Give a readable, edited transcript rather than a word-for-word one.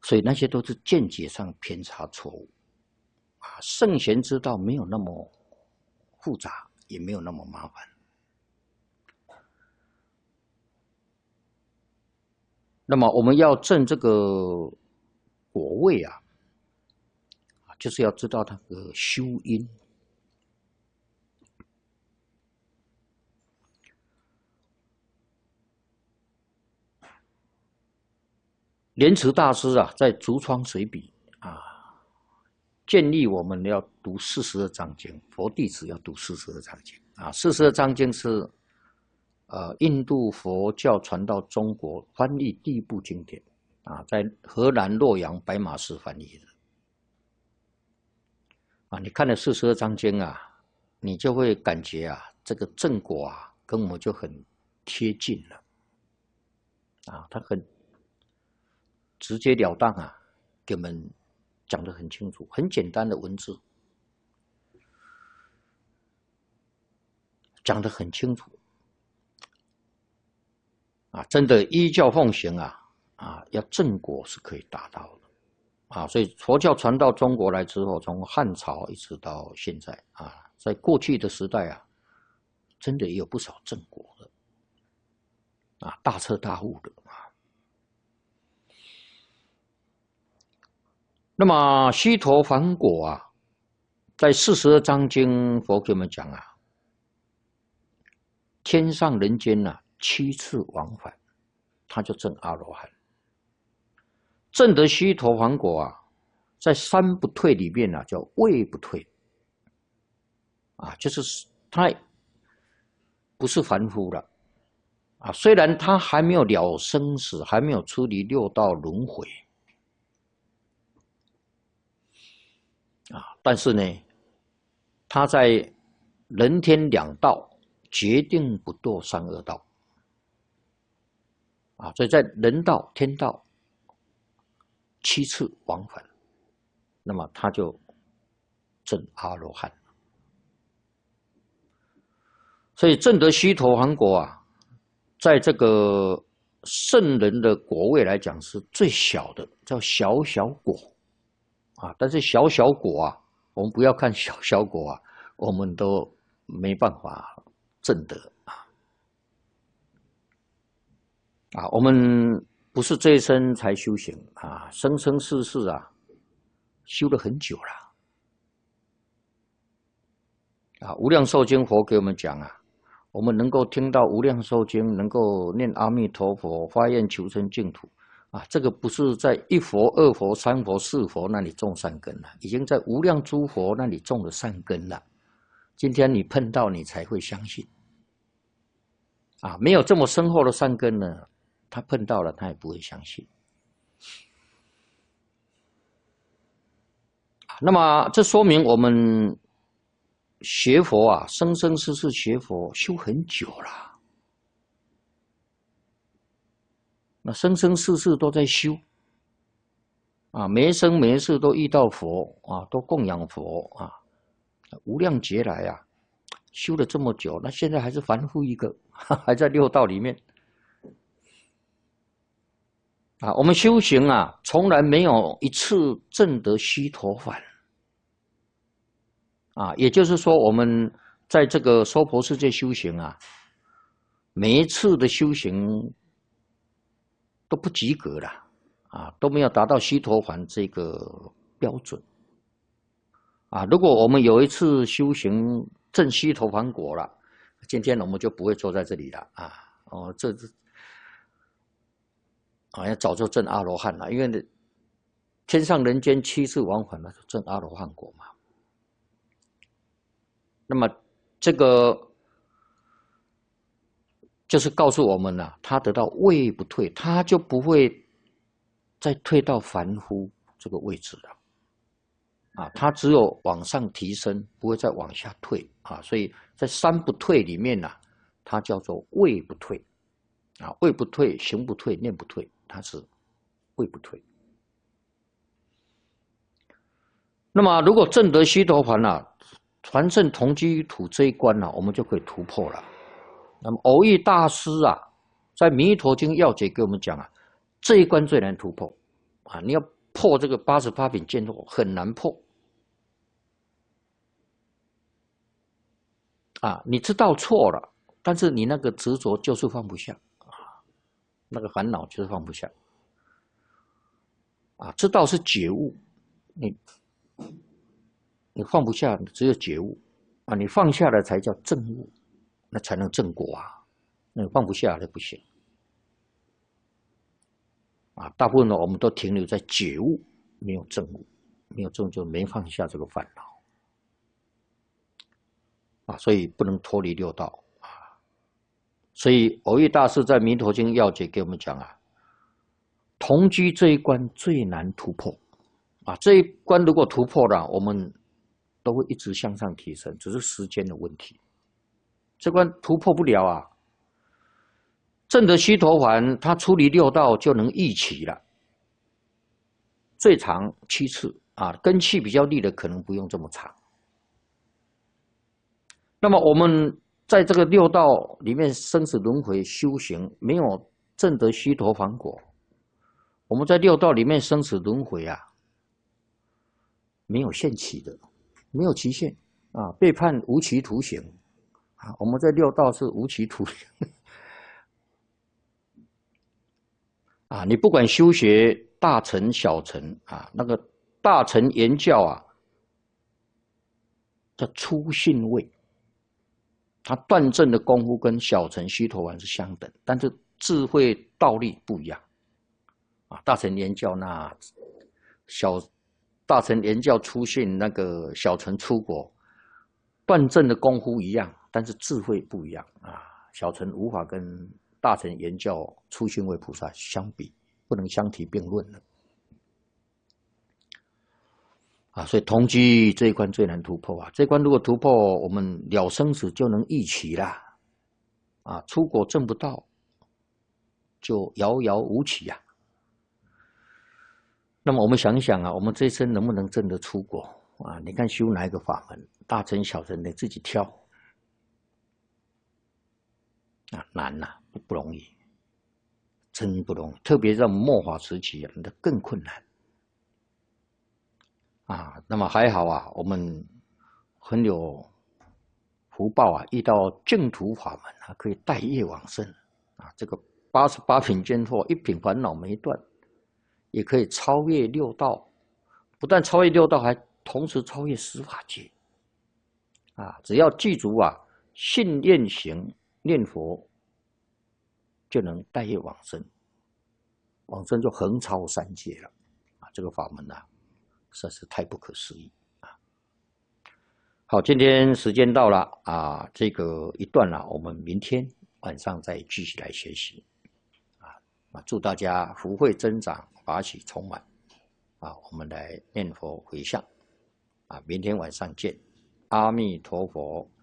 所以那些都是见解上偏差错误啊。圣贤之道没有那么复杂，也没有那么麻烦。那么我们要证这个果位啊，就是要知道那个修因。莲池大师啊，在《竹窗随笔》啊，建议我们要读42章经，佛弟子要读42章经啊。42章经是印度佛教传到中国翻译第一部经典啊，在荷兰洛阳白马寺翻译的啊。你看了42章经啊，你就会感觉啊，这个正果啊，跟我们就很贴近了啊，它很直截了当啊，给我们讲得很清楚，很简单的文字，讲得很清楚啊，真的依教奉行啊，要正果是可以达到的啊。所以佛教传到中国来之后，从汉朝一直到现在啊，在过去的时代啊，真的也有不少正果的啊，大彻大悟的啊。那么须陀洹果啊，在42章经佛给我们讲啊，天上人间啊，7次往返，他就证阿罗汉。证得须陀洹果啊，在三不退里面啊，叫位不退啊，就是他不是凡夫了啊。虽然他还没有了生死，还没有出离6道轮回啊，但是呢，他在人天两道决定不堕三恶道啊，所以在人道、天道7次往返，那么他就证阿罗汉。所以证得须陀洹果啊，在这个圣人的果位来讲是最小的，叫小小果啊。但是小小果啊，我们不要看小小果啊，我们都没办法证得啊。我们不是这一生才修行啊，生生世世啊，修了很久了啊。无量寿经佛给我们讲啊，我们能够听到无量寿经，能够念阿弥陀佛，发愿求生净土啊，这个不是在1佛、2佛、3佛、4佛那里种善根了，已经在无量诸佛那里种了善根了。今天你碰到，你才会相信啊！没有这么深厚的善根呢，他碰到了，他也不会相信。那么这说明我们学佛啊，生生世世学佛修很久了，那生生世世都在修啊，每一生每一世都遇到佛啊，都供养佛啊，无量劫来啊，修了这么久，那现在还是凡夫一个，还在6道里面啊。我们修行啊，从来没有一次证得须陀洹啊，也就是说，我们在这个娑婆世界修行啊，每一次的修行都不及格了啊，都没有达到须陀洹这个标准啊。如果我们有一次修行证须陀洹果了，今天我们就不会坐在这里了啊。哦，要早就证阿罗汉了，因为天上人间7次往返了，证阿罗汉果嘛。那么这个就是告诉我们了，他得到位不退，他就不会再退到凡夫这个位置了啊，他只有往上提升，不会再往下退啊。所以在三不退里面呢，它叫做位不退啊，位不退，行不退，念不退，它是位不退。那么如果证得须陀洹啊，传圣同居土这一关我们就可以突破了。那么偶益大师啊，在《弥陀经要解》给我们讲啊，这一关最难突破啊！你要破这个88品见惑很难破啊！你知道错了，但是你那个执着就是放不下啊，那个烦恼就是放不下啊！知道是觉悟，你放不下，只有觉悟啊！你放下了才叫正悟，那才能正果啊！那放不下的不行啊！大部分呢，我们都停留在觉悟，没有正悟，没有正悟就没放下这个烦恼啊！所以不能脱离六道啊！所以蕅益大师在《弥陀经要解》给我们讲啊，同居这一关最难突破啊！这一关如果突破了，我们都会一直向上提升，只是时间的问题。这关突破不了啊！证得须陀洹，他出离六道就能一起了，最长7次啊，根器比较利的可能不用这么长。那么我们在这个六道里面生死轮回修行，没有证得须陀洹果，我们在六道里面生死轮回啊，没有限期的，没有期限啊，被判无期徒刑啊，我们在六道是无期徒刑。啊，你不管修学大乘小乘啊，那个大乘言教啊，叫初信位，它断证的功夫跟小乘须陀洹是相等，但是智慧道力不一样啊。大乘言教那大乘言教初信，那个小乘出果，断证的功夫一样，但是智慧不一样啊。小乘无法跟大乘言教初信位菩萨相比，不能相提并论了啊！所以同居这一关最难突破啊！这一关如果突破，我们了生死就能一起啦啊！出果证不到，就遥遥无期呀。那么我们想一想啊，我们这一生能不能证得出果啊？你看修哪一个法门，大乘小乘你自己挑啊，难呐，不容易。真不容易，特别在末法时期啊，那更困难啊。那么还好啊，我们很有福报啊，遇到净土法门啊，可以带业往生啊。这个88品见惑，一品烦恼没断，也可以超越六道，不但超越六道，还同时超越十法界啊。只要记住啊，信愿行念佛，就能带业往生。往生就横超三界了啊！这个法门啊，实在是太不可思议啊！好，今天时间到了啊，这个一段了，我们明天晚上再继续来学习啊！祝大家福慧增长，法喜充满啊！我们来念佛回向啊！明天晚上见，阿弥陀佛。